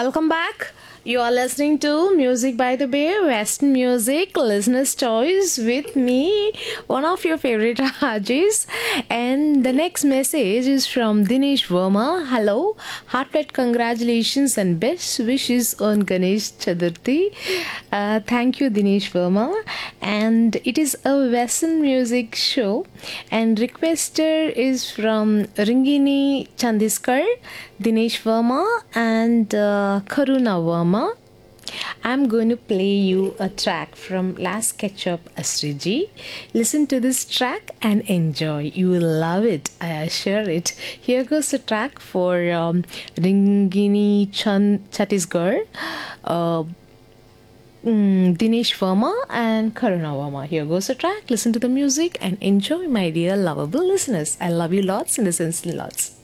welcome back. You are listening to Music by the Bay, Western Music, Listener's Choice with me, one of your favorite Hajis. And the next message is from Dinesh Verma. Hello, heartfelt congratulations and best wishes on Ganesh Chaturthi. Thank you, Dinesh Verma. And it is a Western music show, and requester is from Ringini Chandiskar, Dinesh Verma, and Karuna Verma. I'm going to play you a track from Last Ketchup Asriji. Listen to this track and enjoy. You will love it, I assure it. Here goes the track for Ringini Chhattisgarh, Dinesh Verma and Karuna Verma. Here goes the track. Listen to the music and enjoy, my dear lovable listeners. I love you lots in the sense lots.